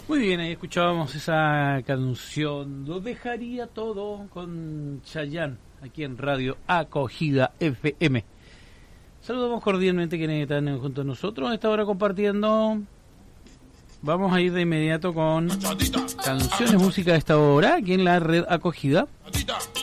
Muy bien, ahí escuchábamos esa canción, Lo dejaría todo, con Chayanne, aquí en Radio Acogida FM. Saludamos cordialmente a quienes están junto a nosotros a esta hora compartiendo. Vamos a ir de inmediato con canciones, música de esta hora, aquí en la Red Acogida.